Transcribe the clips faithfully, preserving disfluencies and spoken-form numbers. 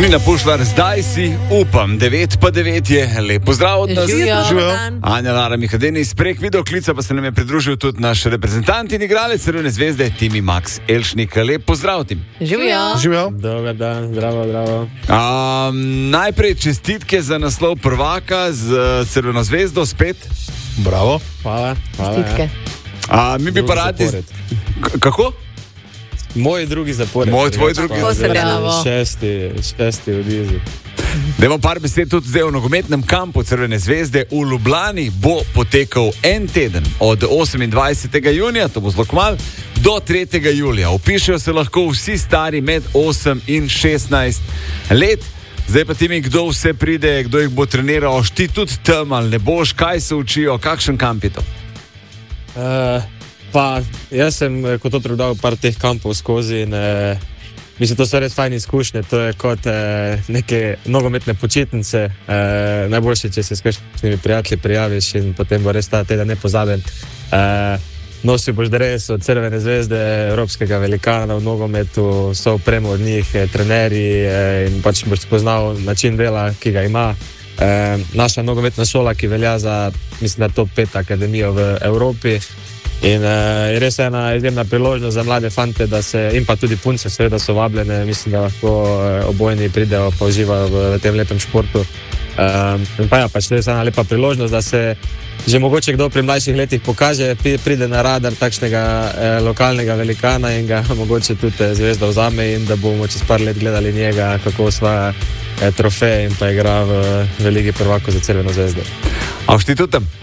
Nina Pušlar, zdaj si upam, devet pa devet je, lep pozdrav od nas. Živijo. Anja Lara Mihadeni, sprek videoklica pa se nam je pridružil tudi naš reprezentant in igralec Crvene zvezde, Timi Max Elšnik. Lep pozdrav, Tim. Živijo. Živijo. Dobar dan, zdravo, zdravo. Um, najprej čestitke za naslov prvaka z uh, Crveno zvezdo spet. Bravo. Hvala, hvala. Čestitke. A, mi bi Drugi pa radi... zapored. K- kako? Moj drugi zapored. Moj, tvoj drugi zapored. Šesti, šesti v Dizi. Dajmo par besed tudi zdaj o nogometnem kampu Crvene zvezde. V Ljubljani bo potekal en teden od osemindvajsetega junija, to bo zelo kmalu, do tretjega julija. Vpišejo se lahko vsi stari med osem in šestnajst let. Zdaj pa ti mi, kdo vse pride, kdo jih bo treniral, ti tudi tam ali ne boš, kaj se učijo, kakšen kamp je to? Uh, pa jaz sem kot otrok dal par teh kampov skozi in uh, mislim, to so res fajne izkušnje. To je kot uh, neke nogometne počitnice. Uh, najboljše, če se s kakšnimi prijatelji prijaviš in potem bo res ta teden nepozaben. Uh, Nosil boš dres od Crvene zvezde, evropskega velikana v nogometu, so opremo od njih, eh, trenerji eh, in pač boš spoznal način dela, ki ga ima. Eh, naša nogometna šola, ki velja za, mislim, da top pet akademijo v Evropi. In eh, je res ena izjemna priložnost za mlade fante, da se, in pa tudi punce, seveda so vabljene, mislim, da lahko eh, obojni pridejo pa uživajo v, v tem lepem športu. Um, in pa ja, pač to je ena lepa priložnost, da se že mogoče kdo pri mlajših letih pokaže, pride na radar takšnega eh, lokalnega velikana in ga mogoče tudi eh, zvezda vzame in da bomo čez par let gledali njega, kako osvaja eh, trofeje in pa igra v, v Ligi prvakov za Crveno zvezdo. A boš ti tudi tam?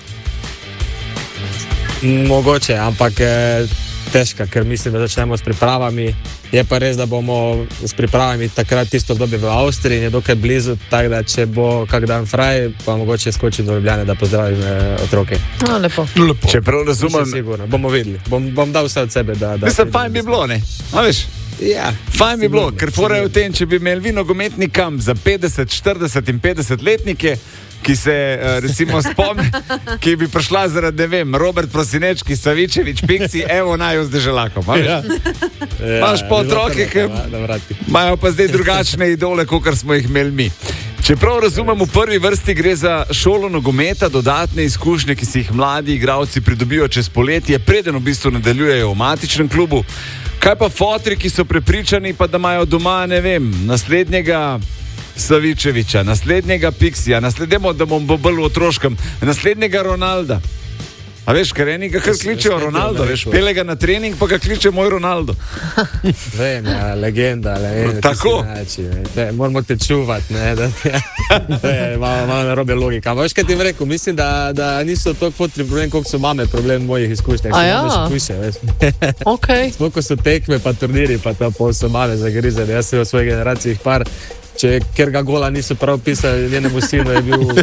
Mogoče, ampak eh, težka, ker mislim, da začnemo s pripravami. Je pa res, da bomo s pripravami takrat tisto obdobje v Avstriji in je dokaj blizu, tako da če bo kak dan fraj, pa mogoče skočim do Ljubljane, da pozdravim eh, otroke. No, lepo. Lepo. Če prav razumem... Sigurno, bomo videli. Bom, bom dal vse od sebe, da... da Mislim, fajn bi bilo, ne? A veš? Ja. Fajn bi bilo, Sigurno, ker fora je v tem, če bi imeli vi nogometni kamp za petdeset, štirideset in petdeset letnike, ki se recimo spomni, ki bi prišla zaradi, ne vem, Robert Prosinečki, Savičevič, Piksi, evo naj z Deželakom. Ja. Imaš pa otroke, ki imajo pa zdaj drugačne idole, kot smo jih imeli mi. Čeprav razumem, v prvi vrsti gre za šolo nogometa, dodatne izkušnje, ki si jih mladi igralci pridobijo čez poletje, preden v bistvu nadaljujejo v matičnem klubu. Kaj pa fotri, ki so prepričani, pa da imajo doma, ne vem, naslednjega Savičeviča, naslednjega Piksija, naslednjega, da bom bolj v otroškem, naslednjega Ronalda. A veš, ker eni ga kar kličejo Ronaldo, veš, pele ga na trening, pa ga kliče moj Ronaldo. Vem, ja, legenda, legenda. Tako. Način, te, moramo te čuvati, ne, da to je malo, malo narobe logika. Ampak veš, kaj ti vam rekel, mislim, da, da niso toliko fotri problem, koliko so mame problem mojih izkušnjah. A ja? Kuše, Ok. Spoko so tekme, pa turniri, pa to pol so mame zagrizene. Jaz sem v svoji generaciji jih par, če, ker ga gola niso prav pisali, njenemu sinu je bil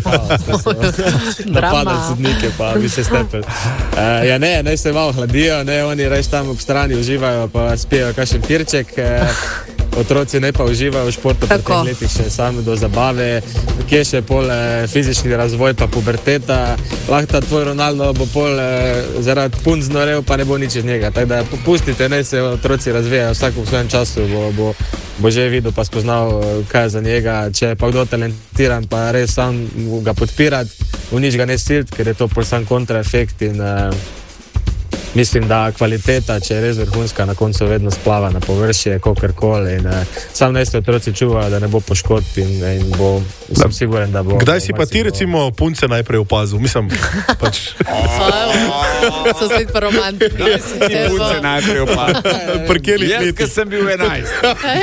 napadal sodnike, pa bi se stepel. Uh, ja ne, ne se malo hladijo, ne, oni reč tam ob strani uživajo, pa spijejo kakšen pirček. Uh, Otroci ne pa uživajo v športu po teh letih še sami do zabave, kje še pol eh, fizični razvoj pa puberteta. Lahko ta tvoj Ronaldo bo pol eh, zaradi punc znorel, pa ne bo nič iz njega. Tako da pustite, ne se otroci razvijajo, vsak v svojem času bo, bo, bo že videl pa spoznal, kaj je za njega. Če je pa kdo talentiran, pa res sam ga podpirati, v nič ga ne silt, ker je to pol sam kontraefekt in eh, mislim, da kvaliteta, če je res vrhunska, na koncu vedno splava na površje, kakorkoli. Uh, sam naj se otroci čuvajo, da ne bo poškodb in, in bo, sem siguren, da bo... Kdaj si pa ti recimo punce najprej opazil? Mislim, pač... So spet pa romantiki. Kdaj si ti punce najprej opazil? Prkelih Jaz, letih. ker sem bil enajst.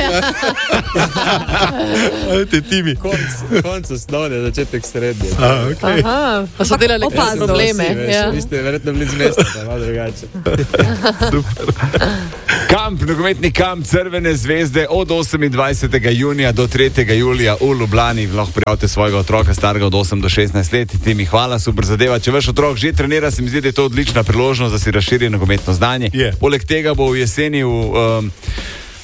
Ajde, Timi. Konc, konc osnovne, začetek srednje. A, okay. Aha, pa so delali kakšne probleme. Ja. Vi ste verjetno bili z mesta, da je malo drugače. Super. Kamp, nogometni kamp Crvene zvezde od osemindvajsetega junija do tretjega julija v Ljubljani. Lahko prijavite svojega otroka starega od osem do šestnajst let. Timi, hvala, super zadeva. Če vaš otrok že trenira, se mi zdi, da je to odlična priložnost, da si razširi nogometno znanje. Yeah. Poleg tega bo v jeseni v, um,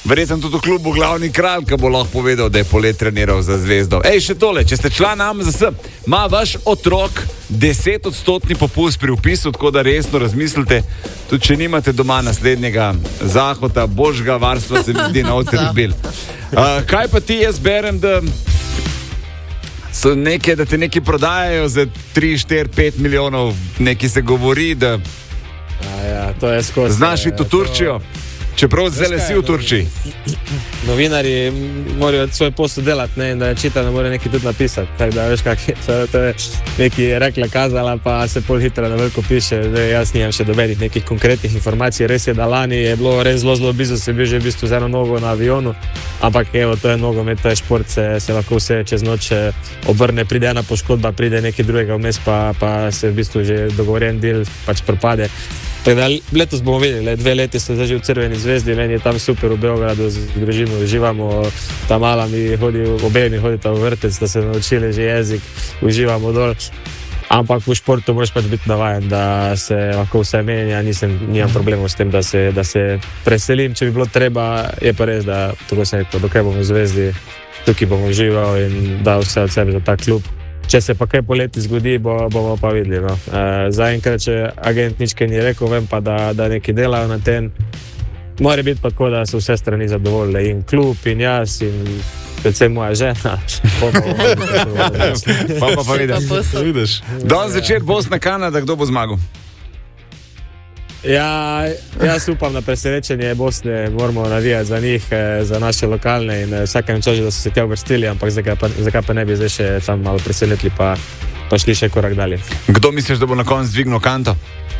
verjetno tudi v klubu glavni kralj, ki bo lahko povedal, da je polet treniral za Zvezdo. Ej, še tole, če ste član A M Z S, ima vaš otrok deset odstotni popust pri upisu, tako da resno razmislite, tudi če nimate doma naslednjega zahoda, božjega varstva, se mi zdi na avtomobil. Uh, kaj pa ti, jaz berem, da so neke, da te neki prodajajo za tri, štiri, pet milijonov, neki se govori, da A ja, to je skozi. znaš iti v Turčijo, čeprav zdaj si v Turčiji. Novinarji morajo svoj posel delati, ne, in da je čita, ne more nekaj tudi napisati. Tako da, veš, kak je, to je nekaj rekla, kazala, pa se pol hitro na veliko piše. Zdaj, jaz nimam še dobenih nekih konkretnih informacij. Res je, da lani je bilo res zelo, zelo blizu, se bil že v bistvu z eno nogo na avionu, ampak evo, to je nogomet, to je šport, se, se lahko vse čez noč obrne, pride ena poškodba, pride nekaj drugega vmes, pa, pa se v bistvu že dogovorjen del pač propade. Tako da letos bomo videli, dve leti so zdaj že v Crveni zvezdi, meni je tam super v Beogradu z družino, uživamo, ta mala mi hodi, obe mi hodita v vrtec, da se naučili že jezik, uživamo dol. Ampak v športu moraš pač biti navajen, da se lahko vse menja, nisem, nimam problemov s tem, da se, da se preselim, če bi bilo treba, je pa res, da tako se rekel, dokaj bomo v Zvezdi, tukaj bomo uživali in dal vse od sebe za ta klub. Če se pa kaj poleti zgodi, bo, bomo pa videli. No. E, zaenkrat, če agent nič kaj ni rekel, vem pa, da, da nekaj delajo na tem. Mora biti pa tako, da so vse strani zadovoljne, in klub, in jaz, in predvsem moja žena. Pa pa pa vidiš. Danes zvečer Bosna, Kanada, kdo bo zmagal? Ja, jaz upam na presenečenje Bosne, moramo navijati za njih, za naše lokalne in vsakem času, da so se tja uvrstili, ampak zakaj pa, zakaj pa ne bi zdaj še tam malo presenetili, pa, pa šli še korak dalje. Kdo misliš, da bo na koncu dvignil kanto?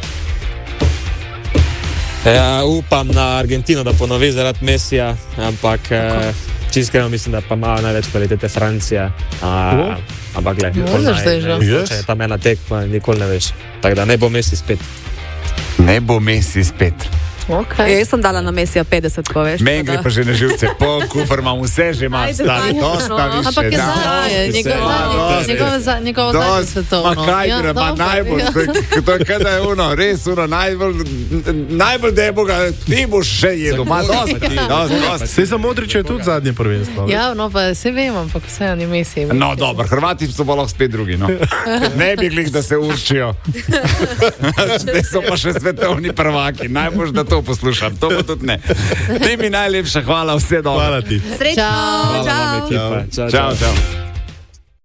Ja, upam na Argentino, da ponovi zaradi Messija, ampak čisto mislim, da pa ima največ kvalitete Francija. A, ampak gled, če je tam ena tekma, nikoli ne veš. Tako da ne bo Messi spet. Ne bo Messi spet. Okay. Ja, jaz sem dala na Messija petdeset, ko veš. Meni gre pa že na živce, po kufr imam vse, že imam stari, dosta više. Ampak je zadnje, njegov zadnje svetovno. Ma kaj gre, ma najbolj, to je kada je ono, res ono, najbolj, najbolj deboga, ti boš še jedel, ma dosti, dosti. Sej za Modrića je tudi zadnje prvenstvo. Ja, no pa se vem, ampak vse on je Messi. No, dobro, Hrvati so pa lahko spet drugi, no. Ne bi glih, da se určijo. Zdaj so pa še svetovni prvaki, najbolj, da to poslušam, to pa tudi ne. Ti mi najlepša hvala, vse dobro. Hvala ti. Srečno, Hvala vam, ekipa. Čau, čau. Čau, čau.